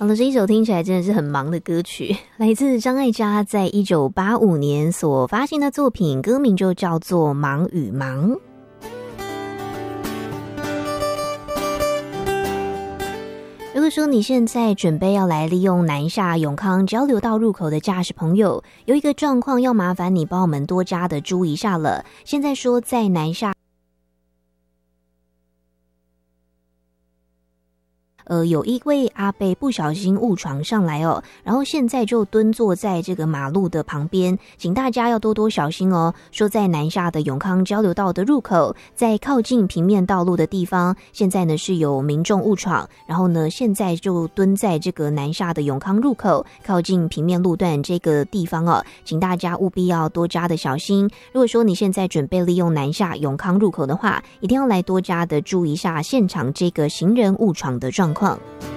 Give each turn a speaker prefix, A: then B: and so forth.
A: 好了，这一首听起来真的是很忙的歌曲，来自张艾嘉在1985年所发行的作品，歌名就叫做《忙与忙》。如果说你现在准备要来利用南下永康交流道入口的驾驶朋友，有一个状况要麻烦你帮我们多加的注意一下了。现在说在南下有一位阿伯不小心误闯上来哦，然后现在就蹲坐在这个马路的旁边，请大家要多多小心哦。说在南下的永康交流道的入口，在靠近平面道路的地方，现在呢是有民众误闯，然后呢现在就蹲在这个南下的永康入口靠近平面路段这个地方哦，请大家务必要多加的小心。如果说你现在准备利用南下永康入口的话，一定要来多加的注意一下现场这个行人误闯的状况。